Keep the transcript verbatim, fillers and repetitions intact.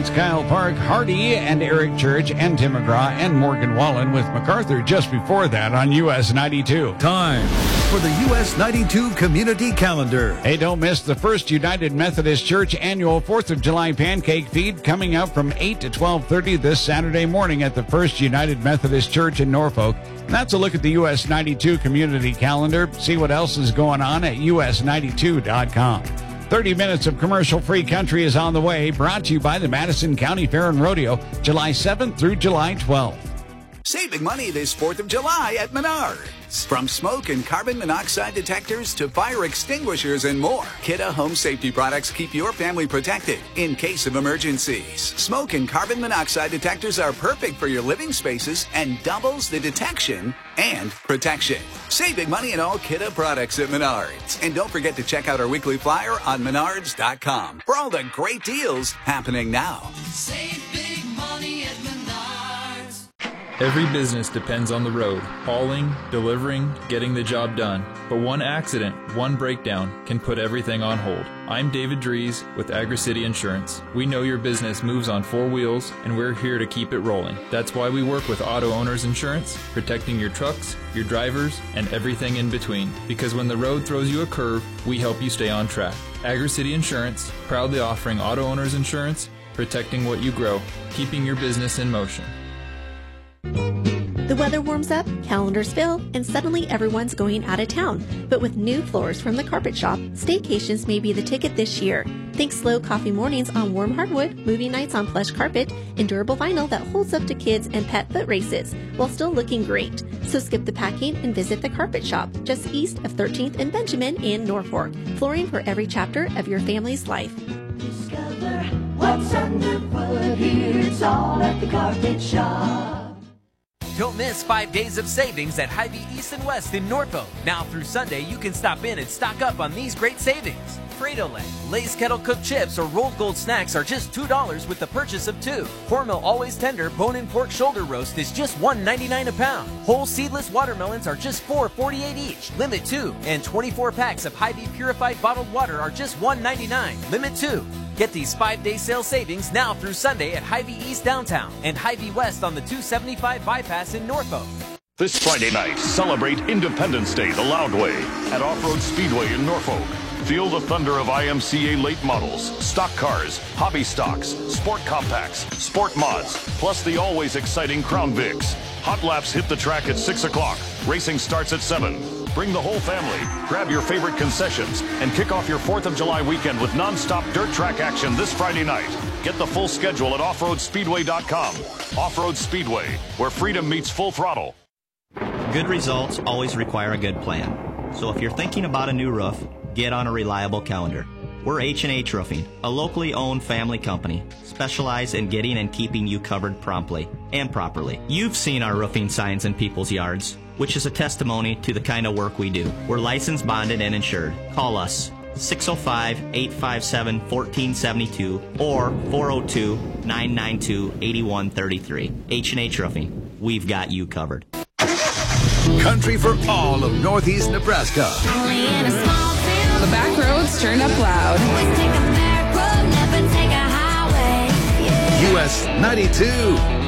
That's Kyle Park, Hardy, and Eric Church, and Tim McGraw, and Morgan Wallen with MacArthur just before that on U S ninety-two. Time for the U S ninety-two Community Calendar. Hey, don't miss the First United Methodist Church annual fourth of July pancake feed coming up from eight to twelve thirty this Saturday morning at the First United Methodist Church in Norfolk. And that's a look at the U S ninety-two Community Calendar. See what else is going on at U S ninety-two dot com. thirty minutes of commercial-free country is on the way, brought to you by the Madison County Fair and Rodeo, July seventh through July twelfth. Saving money this fourth of July at Menards. From smoke and carbon monoxide detectors to fire extinguishers and more, Kidde Home Safety products keep your family protected in case of emergencies. Smoke and carbon monoxide detectors are perfect for your living spaces and doubles the detection and protection. Save big money in all Kidde products at Menards. And don't forget to check out our weekly flyer on menards dot com for all the great deals happening now. Save big money at Menards. Every business depends on the road, hauling, delivering, getting the job done. But one accident, one breakdown can put everything on hold. I'm David Dries with Agri-City Insurance. We know your business moves on four wheels, and we're here to keep it rolling. That's why we work with Auto Owners Insurance, protecting your trucks, your drivers, and everything in between. Because when the road throws you a curve, we help you stay on track. Agri-City Insurance, proudly offering Auto Owners Insurance, protecting what you grow, keeping your business in motion. The weather warms up, calendars fill, and suddenly everyone's going out of town. But with new floors from the Carpet Shop, staycations may be the ticket this year. Think slow coffee mornings on warm hardwood, movie nights on plush carpet, and durable vinyl that holds up to kids and pet foot races, while still looking great. So skip the packing and visit the Carpet Shop, just east of thirteenth and Benjamin in Norfolk. Flooring for every chapter of your family's life. Discover what's underfoot here. It's all at the Carpet Shop. Don't miss five days of savings at Hy-Vee East and West in Norfolk. Now through Sunday, you can stop in and stock up on these great savings. Frito-Lay, Lay's Kettle Cooked Chips, or Rolled Gold Snacks are just two dollars with the purchase of two. Hormel Always Tender Bone-In Pork Shoulder Roast is just one ninety-nine a pound. Whole seedless watermelons are just four forty-eight each. Limit two. And twenty-four packs of Hy-Vee Purified Bottled Water are just one ninety-nine. Limit two. Get these five-day sale savings now through Sunday at Hy-Vee East Downtown and Hy-Vee West on the two seventy-five bypass in Norfolk. This Friday night, celebrate Independence Day the loud way at Off-Road Speedway in Norfolk. Feel the thunder of I M C A late models, stock cars, hobby stocks, sport compacts, sport mods, plus the always exciting Crown Vics. Hot laps hit the track at six o'clock. Racing starts at seven. Bring the whole family, grab your favorite concessions, and kick off your fourth of July weekend with non-stop dirt track action this Friday night. Get the full schedule at off road speedway dot com. Off-Road Speedway, where freedom meets full throttle. Good results always require a good plan. So if you're thinking about a new roof, get on a reliable calendar. We're H and H Roofing, a locally owned family company, specialized in getting and keeping you covered promptly and properly. You've seen our roofing signs in people's yards, which is a testimony to the kind of work we do. We're licensed, bonded, and insured. Call us six oh five, eight five seven, one four seven two or four oh two, nine nine two, eight one three three. H and H Roofing. We've got you covered. Country for all of Northeast Nebraska. Only in a small town. The back roads turn up loud. Always take a back road, never take a highway. Yeah. U S ninety-two.